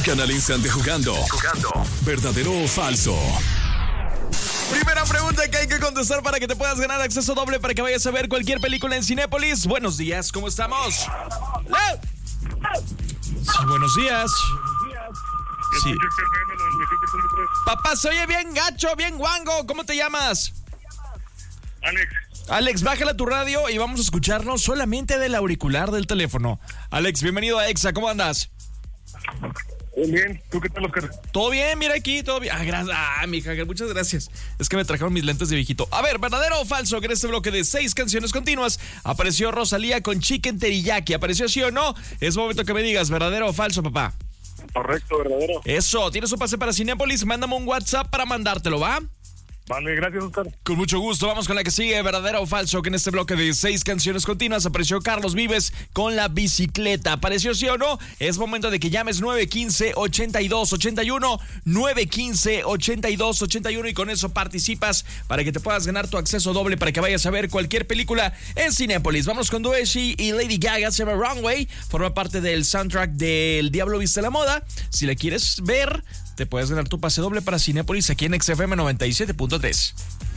Gana al instante jugando. ¿Verdadero o falso? Primera pregunta que hay que contestar para que te puedas ganar acceso doble para que vayas a ver cualquier película en Cinépolis. Buenos días, ¿cómo estamos? Sí, buenos días. Sí. Papá, se oye bien gacho, bien guango. ¿Cómo te llamas? Alex, bájala tu radio y vamos a escucharnos solamente del auricular del teléfono. Alex, bienvenido a Exa, ¿cómo andas? Bien, ¿tú qué tal, Oscar? Todo bien, mira aquí, todo bien. Gracias. Mija, muchas gracias. Es que me trajeron mis lentes de viejito. A ver, ¿verdadero o falso que en este bloque de 6 canciones continuas apareció Rosalía con Chicken Teriyaki? ¿Apareció sí o no? Es momento que me digas, ¿verdadero o falso, papá? Correcto, verdadero. Eso, ¿tienes un pase para Cinépolis? Mándame un WhatsApp para mandártelo, ¿va? Vale, gracias, Oscar. Con mucho gusto, vamos con la que sigue, verdadero o falso, que en este bloque de 6 canciones continuas apareció Carlos Vives con La Bicicleta. ¿Apareció sí o no? Es momento de que llames 915-8281, 915-8281 y con eso participas para que te puedas ganar tu acceso doble para que vayas a ver cualquier película en Cinépolis. Vamos con Doeshi y Lady Gaga, se llama Runway, forma parte del soundtrack del Diablo Viste la Moda. Si la quieres ver, te puedes ganar tu pase doble para Cinépolis aquí en XFM 97.3.